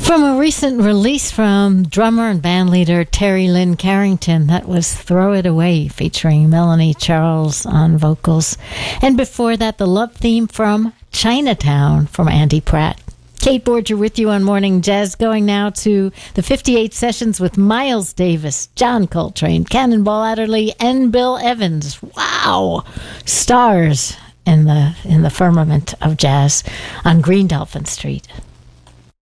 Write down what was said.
From a recent release from drummer and bandleader Terry Lynn Carrington, that was Throw It Away, featuring Melanie Charles on vocals. And before that, the love theme from Chinatown from Andy Pratt. Kate Borger with you on Morning Jazz, going now to the 58 sessions with Miles Davis, John Coltrane, Cannonball Adderley, and Bill Evans. Wow! Stars in the firmament of jazz on Green Dolphin Street.